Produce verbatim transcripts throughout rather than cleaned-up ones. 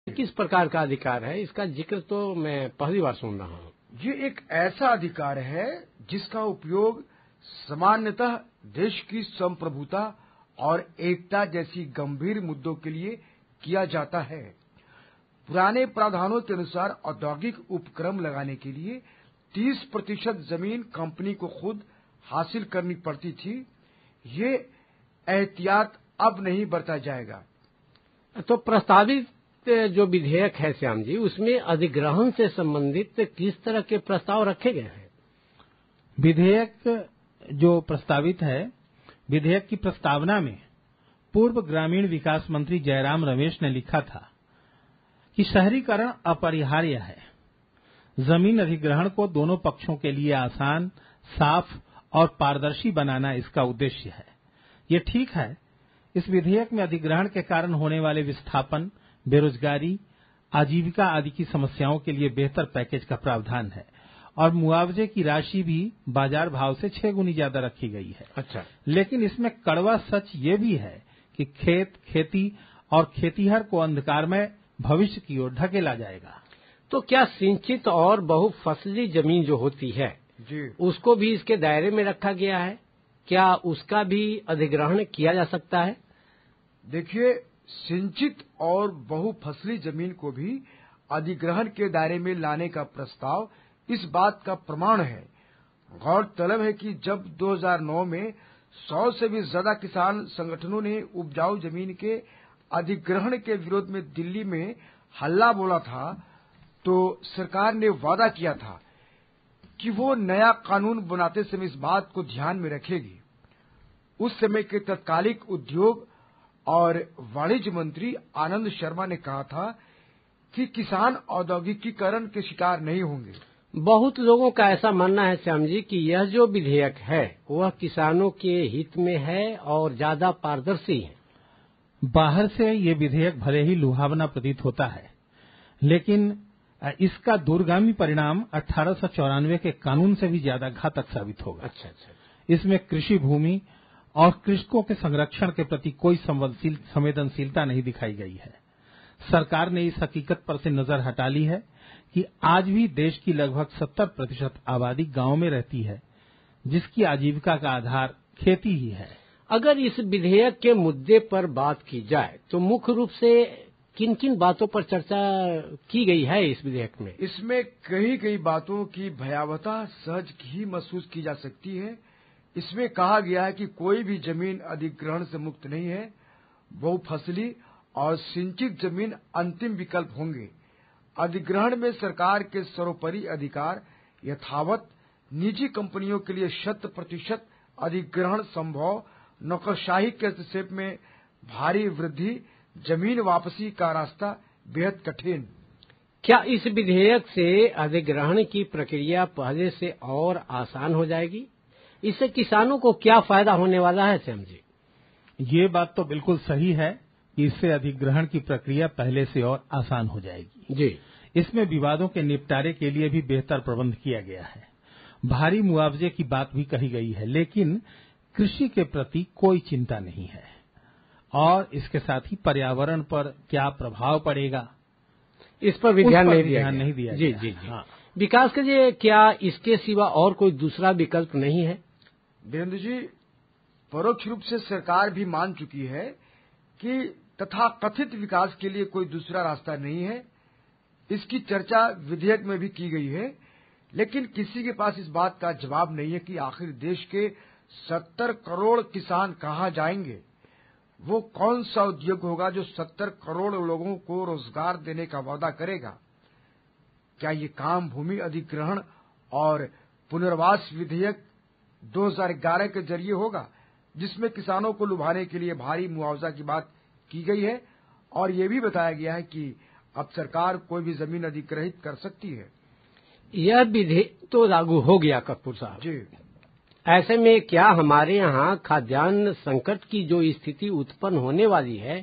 किस प्रकार का अधिकार है, इसका जिक्र तो मैं पहली बार सुन रहा हूँ। ये एक ऐसा अधिकार है जिसका उपयोग सामान्यतः देश की संप्रभुता और एकता जैसी गंभीर मुद्दों के लिए किया जाता है। पुराने प्रावधानों के अनुसार औद्योगिक उपक्रम लगाने के लिए तीस प्रतिशत जमीन कंपनी को खुद हासिल करनी पड़ती थी। ये एहतियात अब नहीं बरता जाएगा। तो प्रस्तावित जो विधेयक है श्याम जी, उसमें अधिग्रहण से संबंधित किस तरह के प्रस्ताव रखे गए हैं? विधेयक जो प्रस्तावित है, विधेयक की प्रस्तावना में पूर्व ग्रामीण विकास मंत्री जयराम रमेश ने लिखा था कि शहरीकरण अपरिहार्य है। जमीन अधिग्रहण को दोनों पक्षों के लिए आसान, साफ और पारदर्शी बनाना इसका उद्देश्य है। ये ठीक है, इस विधेयक में अधिग्रहण के कारण होने वाले विस्थापन, बेरोजगारी, आजीविका आदि की समस्याओं के लिए बेहतर पैकेज का प्रावधान है और मुआवजे की राशि भी बाजार भाव से छह गुनी ज्यादा रखी गई है। अच्छा, लेकिन इसमें कड़वा सच ये भी है कि खेत, खेती और खेतीहर को अंधकारमय भविष्य की ओर ढकेला जाएगा। तो क्या सिंचित और बहुफसली जमीन जो होती है जी, उसको भी इसके दायरे में रखा गया है? क्या उसका भी अधिग्रहण किया जा सकता है? देखिए, सिंचित और बहुफसली जमीन को भी अधिग्रहण के दायरे में लाने का प्रस्ताव इस बात का प्रमाण है। गौरतलब है कि जब दो हज़ार नौ में सौ से भी ज्यादा किसान संगठनों ने उपजाऊ जमीन के अधिग्रहण के विरोध में दिल्ली में हल्ला बोला था, तो सरकार ने वादा किया था कि वो नया कानून बनाते समय इस बात को ध्यान में रखेगी। उस समय के तत्कालिक उद्योग और वाणिज्य मंत्री आनंद शर्मा ने कहा था कि किसान औद्योगिकीकरण के शिकार नहीं होंगे। बहुत लोगों का ऐसा मानना है श्याम जी कि यह जो विधेयक है वह किसानों के हित में है और ज्यादा पारदर्शी है। बाहर से ये विधेयक भले ही लुभावना प्रतीत होता है, लेकिन इसका दूरगामी परिणाम अठारह सौ चौरानवे के कानून से भी ज्यादा घातक साबित होगा। अच्छा अच्छा। इसमें कृषि भूमि और कृषकों के संरक्षण के प्रति कोई संवेदनशीलता नहीं दिखाई गई है। सरकार ने इस हकीकत पर से नजर हटा ली है कि आज भी देश की लगभग सत्तर प्रतिशत आबादी गांव में रहती है, जिसकी आजीविका का आधार खेती ही है। अगर इस विधेयक के मुद्दे पर बात की जाए तो मुख्य रूप से किन किन बातों पर चर्चा की गई है इस विधेयक में? इसमें कई कई बातों की भयावहता सहज ही महसूस की जा सकती है। इसमें कहा गया है कि कोई भी जमीन अधिग्रहण से मुक्त नहीं है। बहुफसली और सिंचित जमीन अंतिम विकल्प होंगे। अधिग्रहण में सरकार के सर्वोपरि अधिकार यथावत, निजी कंपनियों के लिए शत प्रतिशत अधिग्रहण संभव, नौकरशाही के हस्तक्षेप में भारी वृद्धि, जमीन वापसी का रास्ता बेहद कठिन। क्या इस विधेयक से अधिग्रहण की प्रक्रिया पहले से और आसान हो जाएगी? इससे किसानों को क्या फायदा होने वाला है श्याम जी? ये बात तो बिल्कुल सही है कि इससे अधिग्रहण की प्रक्रिया पहले से और आसान हो जाएगी। जी, इसमें विवादों के निपटारे के लिए भी बेहतर प्रबंध किया गया है। भारी मुआवजे की बात भी कही गई है, लेकिन कृषि के प्रति कोई चिंता नहीं है। और इसके साथ ही पर्यावरण पर क्या प्रभाव पड़ेगा, इस पर भी ध्यान नहीं दिया नहीं दिया जी गया। जी जी। हाँ। विकास के लिए क्या इसके सिवा और कोई दूसरा विकल्प नहीं है? वीरेंद्र जी, परोक्ष रूप से सरकार भी मान चुकी है कि तथाकथित विकास के लिए कोई दूसरा रास्ता नहीं है। इसकी चर्चा विधेयक में भी की गई है, लेकिन किसी के पास इस बात का जवाब नहीं है कि आखिर देश के सत्तर करोड़ किसान कहाँ जाएंगे। वो कौन सा उद्योग होगा जो सत्तर करोड़ लोगों को रोजगार देने का वादा करेगा? क्या ये काम भूमि अधिग्रहण और पुनर्वास विधेयक दो हज़ार ग्यारह के जरिए होगा, जिसमें किसानों को लुभाने के लिए भारी मुआवजा की बात की गई है और ये भी बताया गया है कि अब सरकार कोई भी जमीन अधिग्रहित कर सकती है। यह विधेयक तो लागू हो गया कपूर साहब जी। ऐसे में क्या हमारे यहाँ खाद्यान्न संकट की जो स्थिति उत्पन्न होने वाली है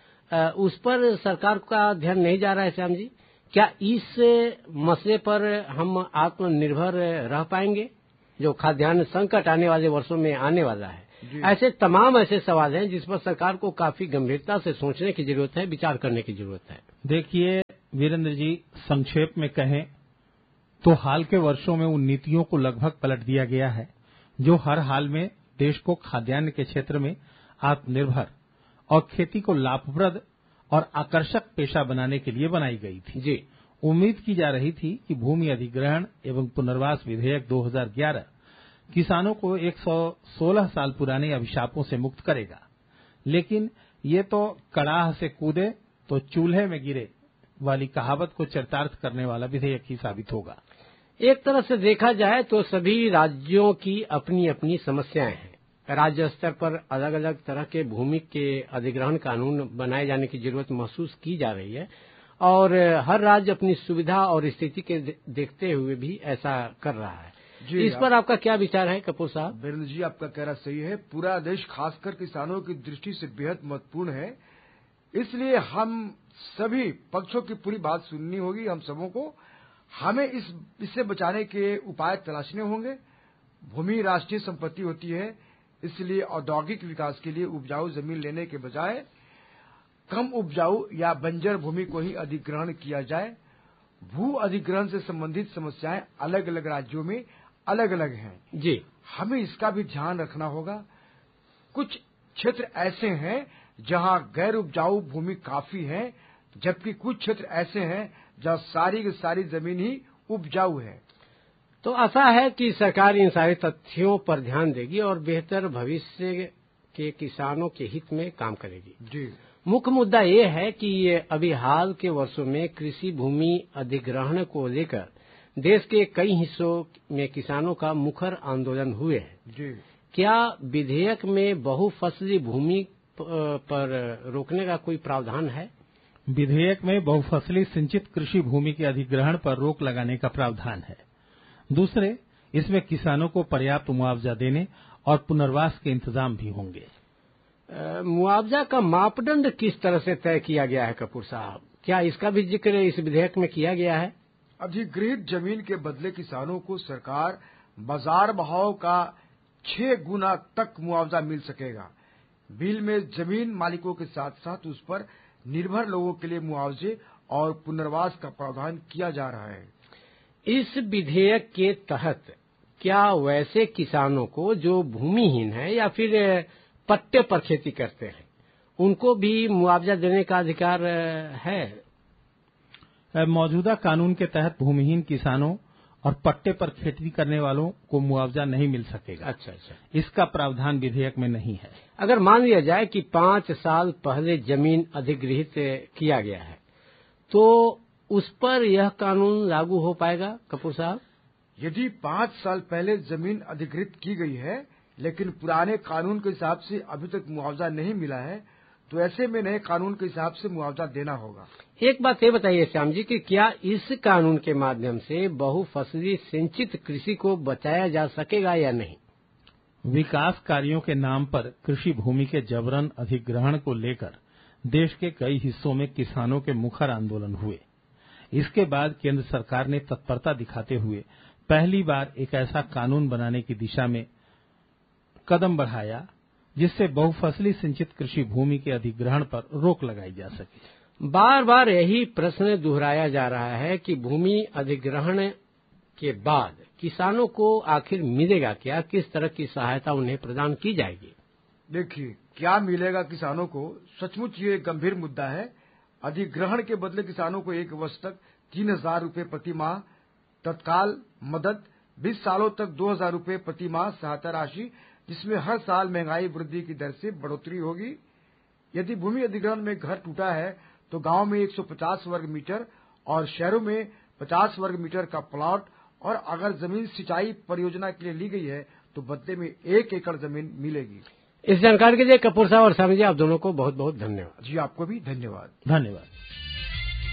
उस पर सरकार का ध्यान नहीं जा रहा है श्याम जी? क्या इस मसले पर हम आत्मनिर्भर रह पाएंगे? जो खाद्यान्न संकट आने वाले वर्षों में आने वाला है, ऐसे तमाम ऐसे सवाल हैं जिस पर सरकार को काफी गंभीरता से सोचने की जरूरत है, विचार करने की जरूरत है। देखिए वीरेंद्र जी, संक्षेप में कहें तो हाल के वर्षों में उन नीतियों को लगभग पलट दिया गया है जो हर हाल में देश को खाद्यान्न के क्षेत्र में आत्मनिर्भर और खेती को लाभप्रद और आकर्षक पेशा बनाने के लिए बनाई गई थी। जी, उम्मीद की जा रही थी कि भूमि अधिग्रहण एवं पुनर्वास विधेयक दो हज़ार ग्यारह किसानों को एक सौ सोलह साल पुराने अभिशापों से मुक्त करेगा, लेकिन ये तो कड़ाह से कूदे तो चूल्हे में गिरे वाली कहावत को चरितार्थ करने वाला विधेयक ही साबित होगा। एक तरह से देखा जाए तो सभी राज्यों की अपनी अपनी समस्याएं हैं। राज्य स्तर पर अलग अलग तरह के भूमि के अधिग्रहण कानून बनाए जाने की जरूरत महसूस की जा रही है और हर राज्य अपनी सुविधा और स्थिति के देखते हुए भी ऐसा कर रहा है। जी, इस पर आप, आपका क्या विचार है कपूर साहब? वीरेंद्र जी, आपका कहना सही है। पूरा देश खासकर किसानों की दृष्टि से बेहद महत्वपूर्ण है, इसलिए हम सभी पक्षों की पूरी बात सुननी होगी। हम सबों को हमें इस इससे बचाने के उपाय तलाशने होंगे। भूमि राष्ट्रीय संपत्ति होती है, इसलिए औद्योगिक विकास के लिए उपजाऊ जमीन लेने के बजाय कम उपजाऊ या बंजर भूमि को ही अधिग्रहण किया जाए। भू अधिग्रहण से संबंधित समस्याएं अलग अलग राज्यों में अलग अलग हैं। जी, हमें इसका भी ध्यान रखना होगा। कुछ क्षेत्र ऐसे हैं जहां गैर उपजाऊ भूमि काफी है, जबकि कुछ क्षेत्र ऐसे हैं जहां सारी की सारी जमीन ही उपजाऊ है। तो आशा है कि सरकार इन सारे तथ्यों पर ध्यान देगी और बेहतर भविष्य के किसानों के हित में काम करेगी। जी, मुख्य मुद्दा ये है कि ये अभी हाल के वर्षों में कृषि भूमि अधिग्रहण को लेकर देश के कई हिस्सों में किसानों का मुखर आंदोलन हुए हैं। जी, क्या विधेयक में बहुफसली भूमि पर रोकने का कोई प्रावधान है? विधेयक में बहुफसली सिंचित कृषि भूमि के अधिग्रहण पर रोक लगाने का प्रावधान है। दूसरे, इसमें किसानों को पर्याप्त मुआवजा देने और पुनर्वास के इंतजाम भी होंगे। मुआवजा का मापदंड किस तरह से तय किया गया है कपूर साहब? क्या इसका भी जिक्र इस विधेयक में किया गया है? अधिग्रहित जमीन के बदले किसानों को सरकार बाजार भाव का छह गुना तक मुआवजा मिल सकेगा। बिल में जमीन मालिकों के साथ साथ उस पर निर्भर लोगों के लिए मुआवजे और पुनर्वास का प्रावधान किया जा रहा है। इस विधेयक के तहत क्या वैसे किसानों को जो भूमिहीन है या फिर पट्टे पर खेती करते हैं, उनको भी मुआवजा देने का अधिकार है? मौजूदा कानून के तहत भूमिहीन किसानों और पट्टे पर खेती करने वालों को मुआवजा नहीं मिल सकेगा। अच्छा अच्छा, इसका प्रावधान विधेयक में नहीं है। अगर मान लिया जाए कि पांच साल पहले जमीन अधिग्रहित किया गया है, तो उस पर यह कानून लागू हो पाएगा कपूर साहब? यदि पांच साल पहले जमीन अधिग्रहित की गई है लेकिन पुराने कानून के हिसाब से अभी तक मुआवजा नहीं मिला है, तो ऐसे में नए कानून के हिसाब से मुआवजा देना होगा। एक बात ये बताइए श्याम जी कि क्या इस कानून के माध्यम से बहुफसली सिंचित कृषि को बचाया जा सकेगा या नहीं? विकास कार्यों के नाम पर कृषि भूमि के जबरन अधिग्रहण को लेकर देश के कई हिस्सों में किसानों के मुखर आंदोलन हुए। इसके बाद केंद्र सरकार ने तत्परता दिखाते हुए पहली बार एक ऐसा कानून बनाने की दिशा में कदम बढ़ाया जिससे बहुफसली सिंचित कृषि भूमि के अधिग्रहण पर रोक लगाई जा सके। बार बार यही प्रश्न दोहराया जा रहा है कि भूमि अधिग्रहण के बाद किसानों को आखिर मिलेगा क्या? किस तरह की सहायता उन्हें प्रदान की जाएगी? देखिए, क्या मिलेगा किसानों को, सचमुच ये गंभीर मुद्दा है। अधिग्रहण के बदले किसानों को एक वर्ष तक तीन हजार रूपये प्रति माह तत्काल मदद, बीस सालों तक दो हजार रूपये प्रति माह सहायता राशि, जिसमें हर साल महंगाई वृद्धि की दर से बढ़ोतरी होगी। यदि भूमि अधिग्रहण में घर टूटा है तो गांव में एक सौ पचास वर्ग मीटर और शहरों में पचास वर्ग मीटर का प्लॉट, और अगर जमीन सिंचाई परियोजना के लिए ली गई है तो बदले में एक एकड़ जमीन मिलेगी। इस जानकारी के लिए कपूर साहब और स्वामी जी, आप दोनों को बहुत बहुत धन्यवाद। जी, आपको भी धन्यवाद। धन्यवाद।